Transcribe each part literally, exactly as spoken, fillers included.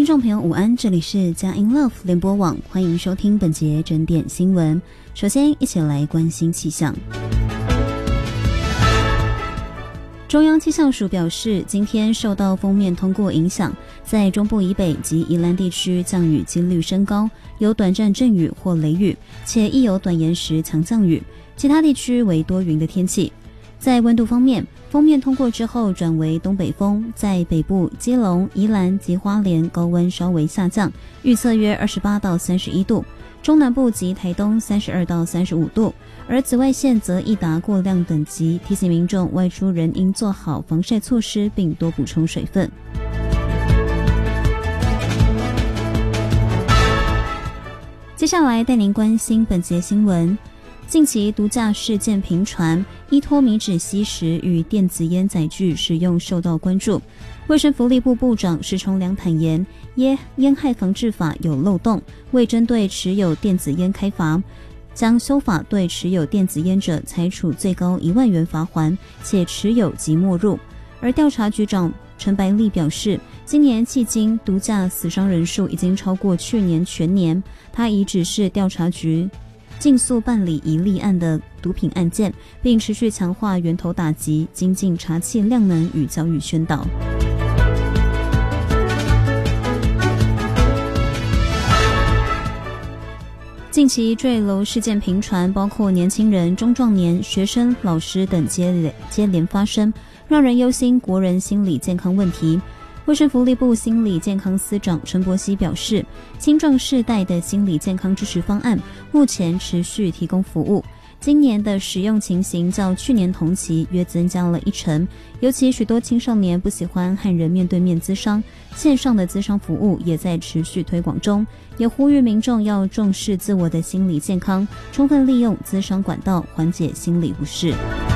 众朋友午安，这里是佳音 Love 联播网，欢迎收听本节整点新闻。首先一起来关心气象。中央气象署表示，今天受到锋面通过影响，在中部以北及宜兰地区降雨几率升高，有短暂阵雨或雷雨，且亦有短延时强降雨，其他地区为多云的天气。在温度方面，锋面通过之后转为东北风，在北部、基隆、宜兰及花莲高温稍微下降，预测约二十八到三十一度，中南部及台东三十二到三十五度，而紫外线则易达过量等级，提醒民众外出人应做好防晒措施，并多补充水分。接下来带您关心本节新闻。近期毒驾事件频传，依托米脂吸食与电子烟载具使用受到关注。卫生福利部部长石崇良坦言，烟害防治法有漏洞，未针对持有电子烟开罚，将修法对持有电子烟者裁处最高一万元罚锾，且持有即没入。而调查局长陈白丽表示，今年迄今毒驾死伤人数已经超过去年全年，他已指示调查局尽速办理已立案的毒品案件，并持续强化源头打击，精进查缉量能与教育宣导。近期坠楼事件频传，包括年轻人、中壮年、学生、老师等接连接连发生，让人忧心国人心理健康问题。卫生福利部心理健康司长陈柏希表示，青壮世代的心理健康支持方案目前持续提供服务，今年的使用情形较去年同期约增加了一成，尤其许多青少年不喜欢和人面对面咨商，线上的咨商服务也在持续推广中，也呼吁民众要重视自我的心理健康，充分利用咨商管道缓解心理不适。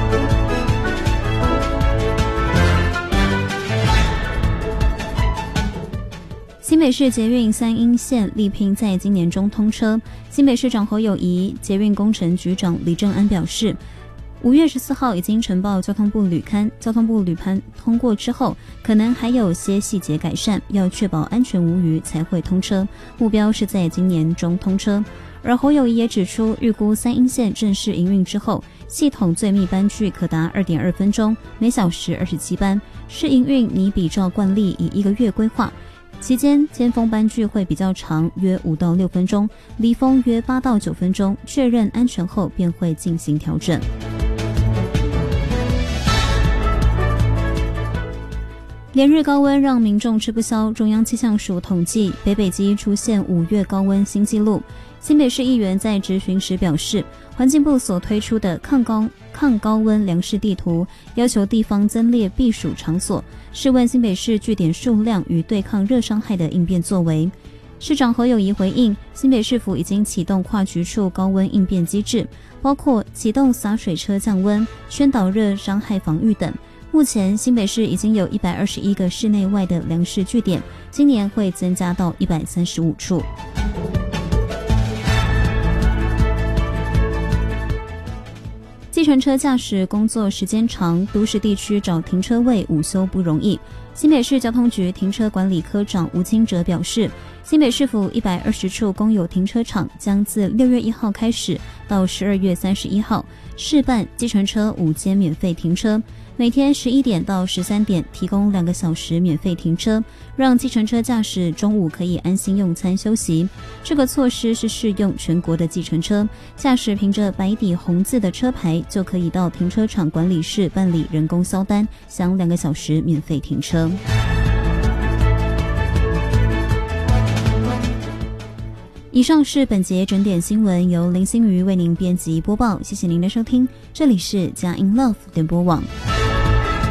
新北市捷运三鶯线力拼在今年中通车，新北市长侯友宜、捷运工程局长李正安表示，五月十四号已经呈报交通部履勘，交通部履勘通过之后，可能还有些细节改善，要确保安全无虞才会通车，目标是在今年中通车。而侯友宜也指出，预估三鶯线正式营运之后，系统最密班距可达 二点二分钟，每小时二十七班，试营运拟比照惯例以一个月规划。期间尖峰班距会比较长，约五到六分钟，离峰约八到九分钟，确认安全后便会进行调整。连日高温让民众吃不消，中央气象署统计，北北基出现五月高温新纪录。新北市议员在质询时表示，环境部所推出的抗高抗高温粮食地图，要求地方增列避暑场所，试问新北市据点数量与对抗热伤害的应变作为。市长侯友宜回应，新北市府已经启动跨局处高温应变机制，包括启动洒水车降温、宣导热伤害防御等。目前新北市已经有一百二十一个室内外的粮食据点，今年会增加到一百三十五处。计程车驾驶工作时间长，都市地区找停车位午休不容易。新北市交通局停车管理科长吴清哲表示，新北市府一百二十处公有停车场将自六月一号开始到十二月三十一号试办计程车午间免费停车，每天十一点到十三点提供两个小时免费停车，让计程车驾驶中午可以安心用餐休息。这个措施是适用全国的计程车，驾驶凭着白底红字的车牌就可以到停车场管理室办理人工销单，享两个小时免费停车。以上是本节整点新闻，由林心瑜为您编辑播报，谢谢您的收听，这里是佳音 Love 联播网。